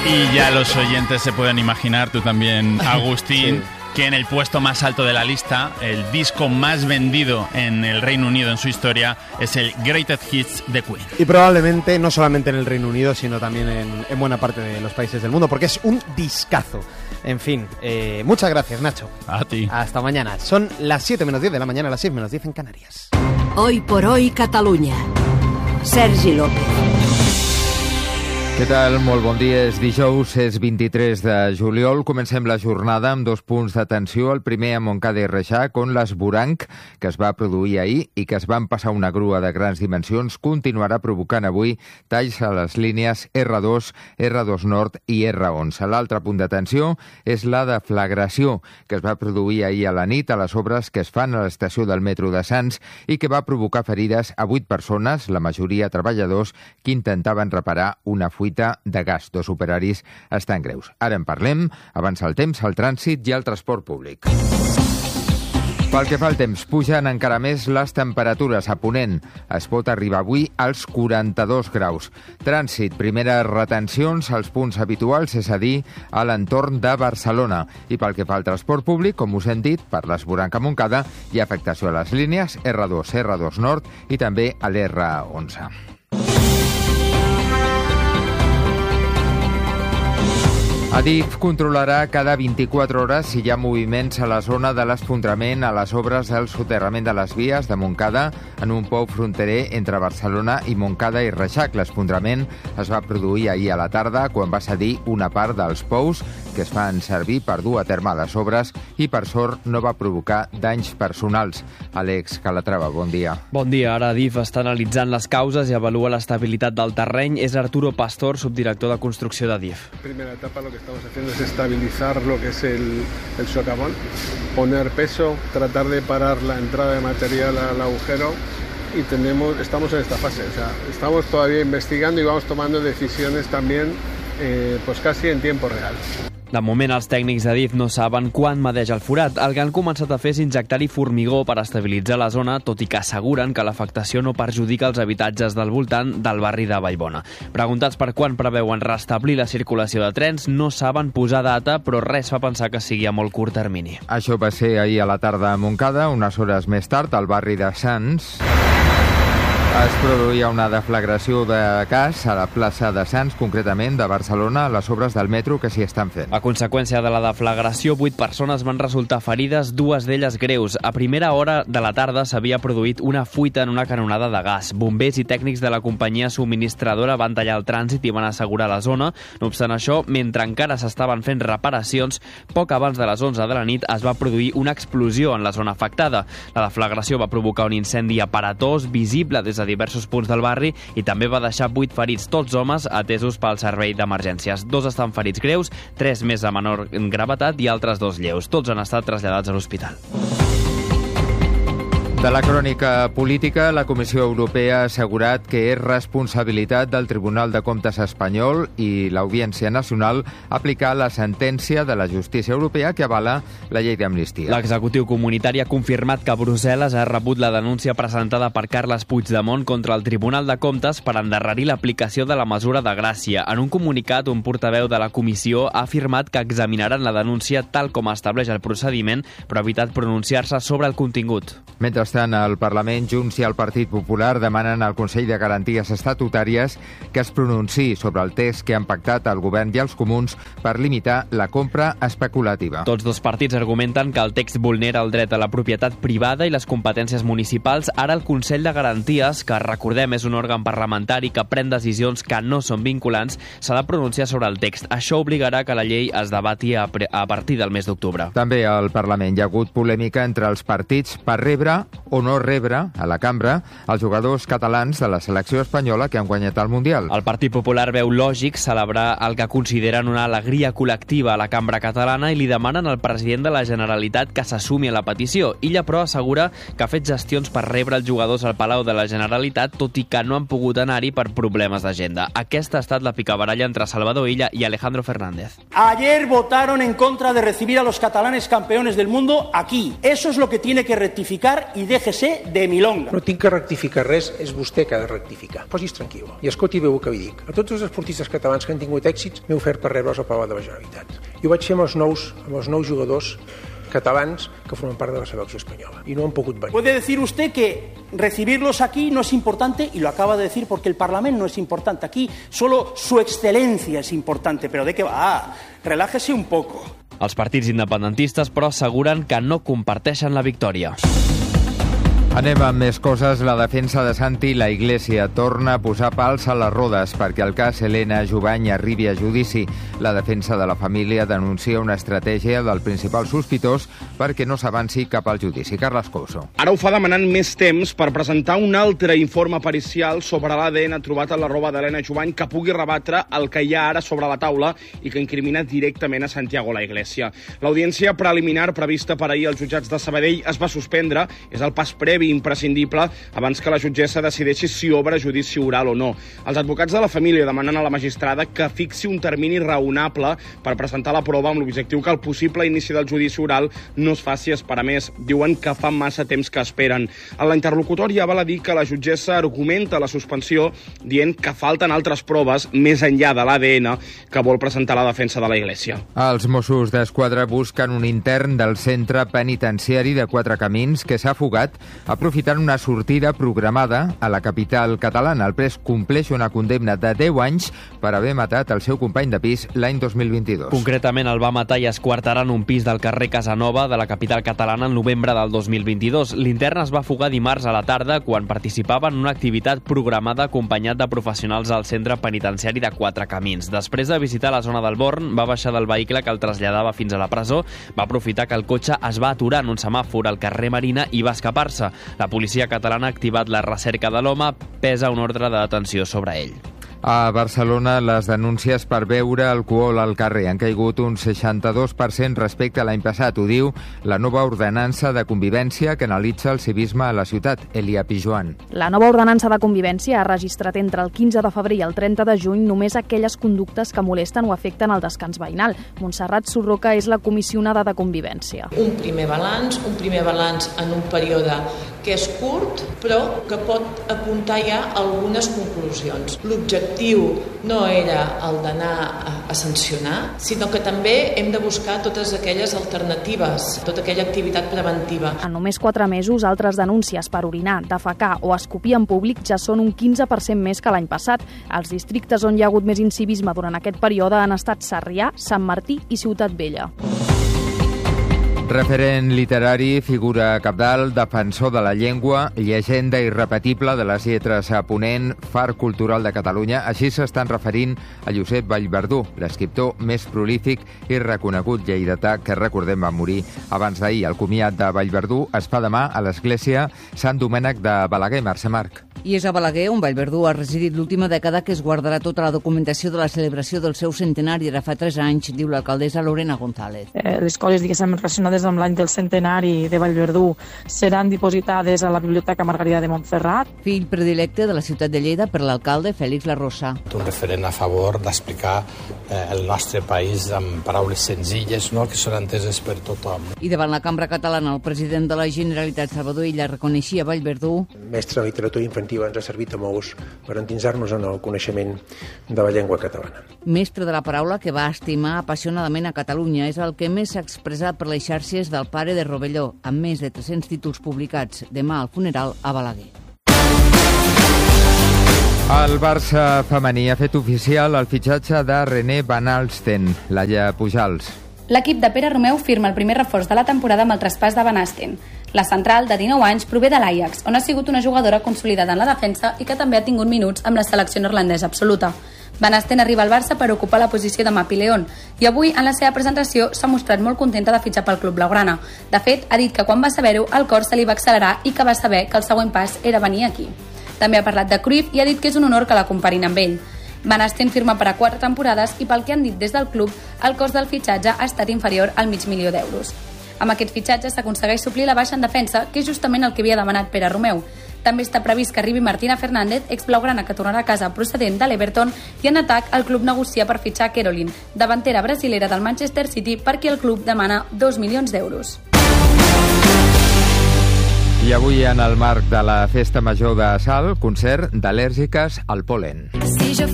Y ya los oyentes se pueden imaginar, tú también, Agustín, Sí. que en el puesto más alto de la lista, el disco más vendido en el Reino Unido en su historia, es el Greatest Hits de Queen. Y probablemente no solamente en el Reino Unido, sino también en buena parte de los países del mundo, porque es un discazo. En fin, muchas gracias, Nacho. A ti. Hasta mañana. Son las 7 menos 10 de la mañana, las 6 menos 10 en Canarias. Hoy por hoy, Catalunya. Sergi López. Què tal? Molt bon dia. És dijous, és 23 de juliol. Comencem la jornada amb 2 punts d'atenció. El primer a Montcada i Reixac, on l'esvoranc que es va produir ahir i que es van passar una grua de grans dimensions continuarà provocant avui talls a les línies R2, R2 Nord i R11. L'altre punt d'atenció és la deflagració que es va produir ahir a la nit a les obres que es fan a l'estació del metro de Sants i que va provocar ferides a 8 persones, la majoria treballadors, que intentaven reparar una fuita de gas. 2 operaris estan greus. Ara en parlem. Avança el temps, el trànsit i el transport públic. Pel que fa al temps, pugen encara més les temperatures. A Ponent es pot arribar avui als 42 graus. Trànsit, primeres retencions als punts habituals, és a dir, a l'entorn de Barcelona. I pel que fa al transport públic, com us hem dit, per l'esvoranc a Montcada hi ha afectació a les línies R2, R2 Nord i també a l'R11. Adif controlarà cada 24 hores si hi ha moviments a la zona de l'esfondrament a les obres del soterrament de les vies de Montcada en un pou fronterer entre Barcelona i Montcada i Reixac. L'esfondrament es va produir ahir a la tarda quan va cedir una part dels pous que es fan servir per dur a terme les obres i per sort no va provocar danys personals. Àlex Calatrava, bon dia. Bon dia. Ara Adif està analitzant les causes i avalua l'estabilitat del terreny. És Arturo Pastor, subdirector de construcció d'Adif. Primera etapa lo que estamos haciendo es estabilizar lo que es el socavón, poner peso, tratar de parar la entrada de material al agujero y estamos en esta fase. O sea, estamos todavía investigando y vamos tomando decisiones también pues casi en tiempo real. De moment, els tècnics d'Adif no saben quan medeix el forat. El que han començat a fer és injectar-hi formigó per estabilitzar la zona, tot i que asseguren que l'afectació no perjudica els habitatges del voltant del barri de Vallbona. Preguntats per quan preveuen restablir la circulació de trens, no saben posar data, però res fa pensar que sigui a molt curt termini. Això va ser ahir a la tarda a Montcada, unes hores més tard, al barri de Sants. Es produïa una deflagració de gas a la plaça de Sants, concretament de Barcelona, a les obres del metro que s'hi estan fent. A conseqüència de la deflagració, 8 persones van resultar ferides, 2 d'elles greus. A primera hora de la tarda s'havia produït una fuita en una canonada de gas. Bombers i tècnics de la companyia subministradora van tallar el trànsit i van assegurar la zona. No obstant això, mentre encara s'estaven fent reparacions, poc abans de les 11 de la nit es va produir una explosió en la zona afectada. La deflagració va provocar un incendi aparatós, visible des de diversos punts del barri i també va deixar 8 ferits, tots homes atesos pel servei d'emergències. 2 estan ferits greus, 3 més de menor gravetat i altres 2 lleus. Tots han estat traslladats a l'hospital. De la crònica política, la Comissió Europea ha assegurat que és responsabilitat del Tribunal de Comptes espanyol i l'Audiència Nacional aplicar la sentència de la justícia europea que avala la llei d'amnistia. L'executiu comunitari ha confirmat que Brussel·les ha rebut la denúncia presentada per Carles Puigdemont contra el Tribunal de Comptes per endarrerir l'aplicació de la mesura de gràcia. En un comunicat, un portaveu de la comissió ha afirmat que examinaran la denúncia tal com estableix el procediment, però ha evitat pronunciar-se sobre el contingut. Mentrestant, al Parlament, Junts i el Partit Popular demanen al Consell de Garanties Estatutàries que es pronunciï sobre el text que han pactat el govern i els comuns per limitar la compra especulativa. Tots 2 partits argumenten que el text vulnera el dret a la propietat privada i les competències municipals. Ara el Consell de Garanties, que recordem és un òrgan parlamentari que pren decisions que no són vinculants, s'ha de pronunciar sobre el text. Això obligarà que la llei es debati a partir del mes d'octubre. També al Parlament hi ha hagut polèmica entre els partits per rebre o no rebre a la cambra els jugadors catalans de la selecció espanyola que han guanyat el Mundial. El Partit Popular veu lògic celebrar el que consideren una alegria col·lectiva a la cambra catalana i li demanen al president de la Generalitat que s'assumi a la petició. Illa, però, assegura que ha fet gestions per rebre els jugadors al Palau de la Generalitat, tot i que no han pogut anar-hi per problemes d'agenda. Aquesta ha estat la picabaralla entre Salvador Illa y Alejandro Fernández. Ayer votaron en contra de recibir a los catalanes campeones del mundo aquí. Eso es lo que tiene que rectificar y dejar déjese de milonga. No tinc que rectificar res, és vostè que ha de rectificar. Posi's tranquil. I escolti bé el que vi dic. A tots els esportistes catalans que han tingut èxits m'he ofert per rebre'ls al Palau de la Generalitat. I ho vaig fer amb els nous jugadors catalans que formen part de la selecció espanyola y no han pogut venir. Puede decir usted que recibirlos aquí no es importante, y lo acaba de decir porque el Parlamento no es importante. Aquí solo su excelencia es importante, pero ¿de qué va? Relájese un poco. Els partits independentistes, però, asseguren que no comparteixen la victòria. Anem amb més coses. La defensa de Santi La Iglesia torna a posar pals a les rodes perquè el cas Helena Jubany arribi a judici. La defensa de la família denuncia una estratègia del principal sospitós perquè no s'avanci cap al judici. Carles Couso. Ara ho fa demanant més temps per presentar un altre informe pericial sobre l'ADN trobat a la roba d'Helena Jubany que pugui rebatre el que hi ha ara sobre la taula i que incrimina directament a Santiago La Iglesia. L'audiència preliminar prevista per ahir als jutjats de Sabadell es va suspendre. És el pas previ imprescindible abans que la jutgessa decideixi si obre judici oral o no. Els advocats de la família demanen a la magistrada que fixi un termini raonable per presentar la prova amb l'objectiu que el possible inici del judici oral no es faci esperar més. Diuen que fa massa temps que esperen. En la interlocutòria val a dir que la jutgessa argumenta la suspensió dient que falten altres proves més enllà de l'ADN que vol presentar la defensa de la Iglesia. Els Mossos d'Esquadra busquen un intern del centre penitenciari de Quatre Camins que s'ha fugat aprofitant una sortida programada a la capital catalana. El pres compleix una condemna de 10 anys per haver matat el seu company de pis l'any 2022. Concretament, el va matar i esquartarà en un pis del carrer Casanova de la capital catalana el novembre del 2022. L'intern es va fugar dimarts a la tarda quan participava en una activitat programada acompanyat de professionals al centre penitenciari de Quatre Camins. Després de visitar la zona del Born, va baixar del vehicle que el traslladava fins a la presó, va aprofitar que el cotxe es va aturar en un semàfor al carrer Marina i va escapar-se. La policia catalana ha activat la recerca de l'home, pesa un ordre de detenció sobre ell. A Barcelona, les denúncies per beure alcohol al carrer han caigut un 62% respecte a l'any passat. Ho diu la nova ordenança de convivència que analitza el civisme a la ciutat. Elia Pijoan. La nova ordenança de convivència ha registrat entre el 15 de febrer i el 30 de juny només aquelles conductes que molesten o afecten el descans veïnal. Montserrat Surroca és la comissionada de convivència. Un primer balanç en un període que és curt, però que pot apuntar ja algunes conclusions. L'objectiu no era el d'anar a sancionar, sinó que també hem de buscar totes aquelles alternatives, tota aquella activitat preventiva. En només 4 mesos, altres denúncies per orinar, defecar o escopir en públic ja són un 15% més que l'any passat. Els districtes on hi ha hagut més incivisme durant aquest període han estat Sarrià, Sant Martí i Ciutat Vella. Referent literari, figura cabdal, defensor de la llengua, llegenda irrepetible de les lletres a Ponent, far cultural de Catalunya. Així s'estan referint a Josep Vallverdú, l'escriptor més prolífic i reconegut lleidatà que, recordem, va morir abans d'ahir. El comiat de Vallverdú es fa demà a l'església Sant Domènec de Balaguer. Mercè Marc. I és a Balaguer on Vallverdú ha residit l'última dècada que es guardarà tota la documentació de la celebració del seu centenari. Ara fa 3 anys, diu l'alcaldessa Lorena González. Les coses, diguéssim, relacionades amb l'any del centenari de Vallverdú seran dipositades a la Biblioteca Margarida de Montferrat. Fill predilecte de la ciutat de Lleida per l'alcalde Félix Larrosa. Un referent a favor d'explicar el nostre país amb paraules senzilles, no?, que són enteses per tothom. I davant la Cambra Catalana, el president de la Generalitat, Salvador Illa, reconeixia Vallverdú. Mestre de literatura infantil ens ha servit a molts per endinsar-nos en el coneixement de la llengua catalana. Mestre de la paraula que va estimar apassionadament a Catalunya, és el que més s'ha expressat per les xarxes del pare de Rovelló, amb més de 300 títols publicats. Demà al funeral a Balaguer. El Barça femení ha fet oficial el fitxatge de René Van Alsten, Laia Pujals. L'equip de Pere Romeu firma el primer reforç de la temporada amb el traspàs de Van Alsten. La central, de 19 anys, prové de l'Ajax, on ha sigut una jugadora consolidada en la defensa i que també ha tingut minuts amb la selecció neerlandesa absoluta. Van Alsten arriba al Barça per ocupar la posició de Mapi León i avui, en la seva presentació, s'ha mostrat molt contenta de fitxar pel club blaugrana. De fet, ha dit que quan va saber-ho, el cor se li va accelerar i que va saber que el següent pas era venir aquí. També ha parlat de Cruyff i ha dit que és un honor que la comparin amb ell. Van Alsten firma per a 4 temporades i pel que han dit des del club, el cost del fitxatge ha estat inferior al $500.000 d'euros. Amb aquest fitxatge s'aconsegueix suplir la baixa en defensa, que és justament el que havia demanat Pere Romeu. També està previst que arribi Martina Fernández, ex-blaugrana que tornarà a casa procedent de l'Everton, i en atac el club negocia per fitxar Caroline, davantera brasilera del Manchester City, per qui el club demana $2 milions. I I avui, en el marc de la Festa Major de Salt, concert d'al·lèrgiques al pol·len.